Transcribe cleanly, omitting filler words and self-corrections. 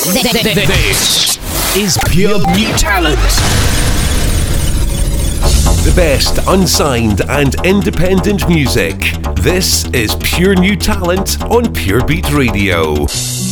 This is Pure New Talent. The best unsigned and independent music. This is Pure New Talent on Pure Beat Radio.